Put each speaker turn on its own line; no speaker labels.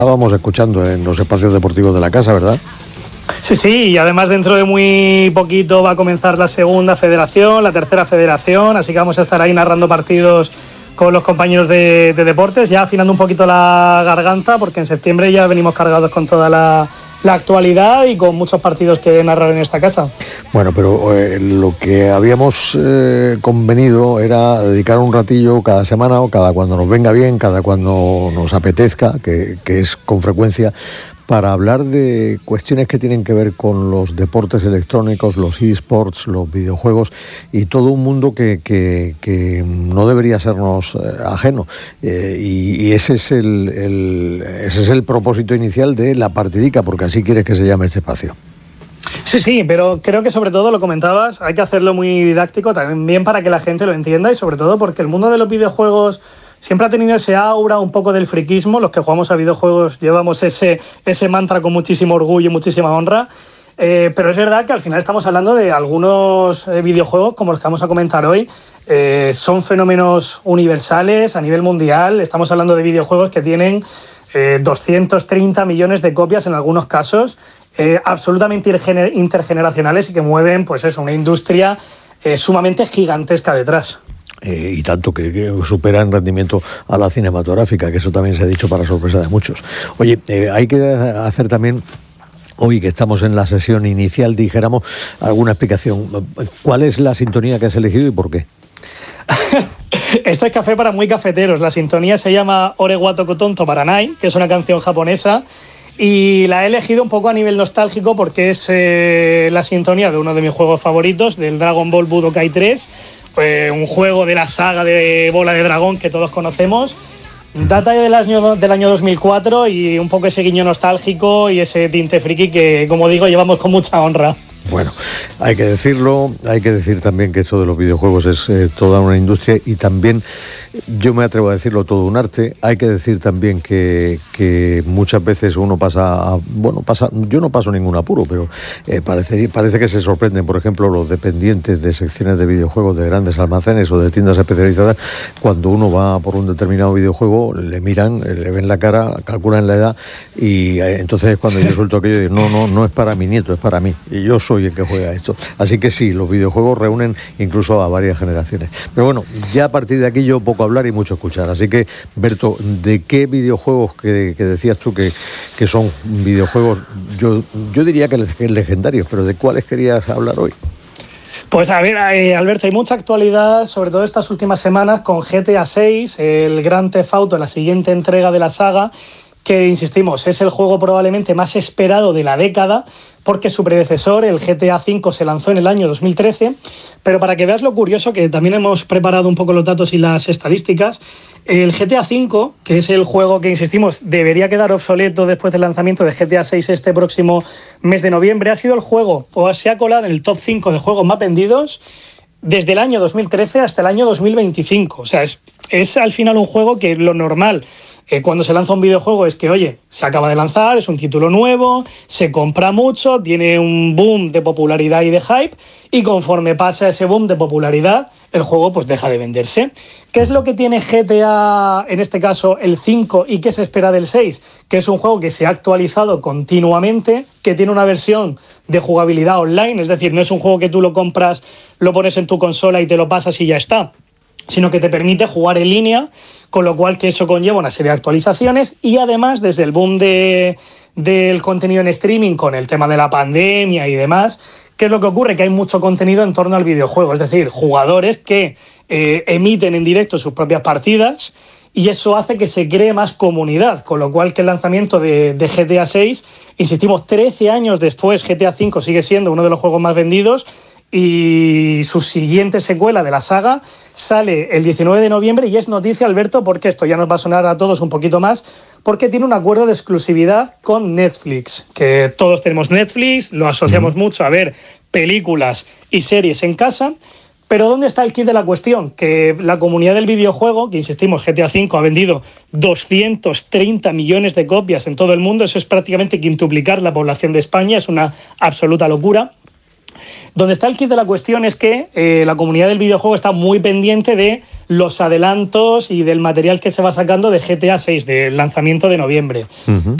Estábamos escuchando en los espacios deportivos de la casa, ¿verdad?
Sí, y además dentro de muy poquito va a comenzar la segunda federación, la tercera federación, así que vamos a estar ahí narrando partidos con los compañeros de deportes, ya afinando un poquito la garganta, porque en septiembre ya venimos cargados con toda la actualidad y con muchos partidos que narrar en esta casa.
Bueno, pero lo que habíamos convenido era dedicar un ratillo cada semana o cada cuando nos venga bien, cada cuando nos apetezca, que es con frecuencia, para hablar de cuestiones que tienen que ver con los deportes electrónicos, los eSports, los videojuegos y todo un mundo que no debería sernos ajeno. Y ese es el propósito inicial de La Partidica, porque así quieres que se llame este espacio.
Sí, pero creo que sobre todo, lo comentabas, hay que hacerlo muy didáctico también para que la gente lo entienda y sobre todo porque el mundo de los videojuegos siempre ha tenido ese aura un poco del friquismo. Los que jugamos a videojuegos llevamos ese mantra con muchísimo orgullo y muchísima honra. Pero es verdad que al final estamos hablando de algunos videojuegos como los que vamos a comentar hoy. Son fenómenos universales a nivel mundial. Estamos hablando de videojuegos que tienen 230 millones de copias en algunos casos, absolutamente intergeneracionales y que mueven, pues eso, una industria sumamente gigantesca detrás.
Y tanto que supera en rendimiento a la cinematográfica, que eso también se ha dicho para sorpresa de muchos. Oye, hay que hacer también, hoy que estamos en la sesión inicial, dijéramos, alguna explicación. ¿Cuál es la sintonía que has elegido y por qué?
Esto es café para muy cafeteros. La sintonía se llama Ore wa Tokotonto Baranai, que es una canción japonesa, y la he elegido un poco a nivel nostálgico porque es la sintonía de uno de mis juegos favoritos, del Dragon Ball Budokai 3, un juego de la saga de Bola de Dragón que todos conocemos. Data del año 2004 y un poco ese guiño nostálgico y ese tinte friki que, como digo, llevamos con mucha honra.
Bueno, hay que decirlo, hay que decir también que esto de los videojuegos es toda una industria y también, yo me atrevo a decirlo, todo un arte. Hay que decir también que muchas veces uno yo no paso ningún apuro, pero parece que se sorprenden, por ejemplo, los dependientes de secciones de videojuegos de grandes almacenes o de tiendas especializadas, cuando uno va por un determinado videojuego, le miran, le ven la cara, calculan la edad y entonces cuando yo suelto aquello, digo, no es para mi nieto, es para mí. Y yo soy el que juega esto. Así que sí, los videojuegos reúnen incluso a varias generaciones. Pero bueno, ya a partir de aquí yo poco hablar y mucho escuchar. Así que, Berto, ¿de qué videojuegos que decías tú que son videojuegos, yo diría que legendarios, pero de cuáles querías hablar hoy?
Pues a ver, Alberto, hay mucha actualidad, sobre todo estas últimas semanas, con GTA 6, el Grand Theft Auto, la siguiente entrega de la saga, que, insistimos, es el juego probablemente más esperado de la década, porque su predecesor, el GTA V, se lanzó en el año 2013, pero para que veas lo curioso, que también hemos preparado un poco los datos y las estadísticas, el GTA V, que es el juego que, insistimos, debería quedar obsoleto después del lanzamiento de GTA VI este próximo mes de noviembre, ha sido el juego, o se ha colado en el top 5 de juegos más vendidos desde el año 2013 hasta el año 2025. O sea, es al final un juego que lo normal cuando se lanza un videojuego es que, oye, se acaba de lanzar, es un título nuevo, se compra mucho, tiene un boom de popularidad y de hype, y conforme pasa ese boom de popularidad, el juego pues deja de venderse. ¿Qué es lo que tiene GTA, en este caso el 5, y qué se espera del 6? Que es un juego que se ha actualizado continuamente, que tiene una versión de jugabilidad online, es decir, no es un juego que tú lo compras, lo pones en tu consola y te lo pasas y ya está, sino que te permite jugar en línea, con lo cual que eso conlleva una serie de actualizaciones y además desde el boom del contenido en streaming con el tema de la pandemia y demás, ¿qué es lo que ocurre? Que hay mucho contenido en torno al videojuego, es decir, jugadores que emiten en directo sus propias partidas y eso hace que se cree más comunidad, con lo cual que el lanzamiento de GTA 6, insistimos, 13 años después, GTA 5 sigue siendo uno de los juegos más vendidos. Y su siguiente secuela de la saga sale el 19 de noviembre y es noticia, Alberto, porque esto ya nos va a sonar a todos un poquito más, porque tiene un acuerdo de exclusividad con Netflix, que todos tenemos Netflix, lo asociamos mucho a ver películas y series en casa, pero ¿dónde está el kit de la cuestión? Que la comunidad del videojuego, que insistimos, GTA V ha vendido 230 millones de copias en todo el mundo, eso es prácticamente quintuplicar la población de España, es una absoluta locura. Donde está el kit de la cuestión es que la comunidad del videojuego está muy pendiente de los adelantos y del material que se va sacando de GTA 6, del lanzamiento de noviembre.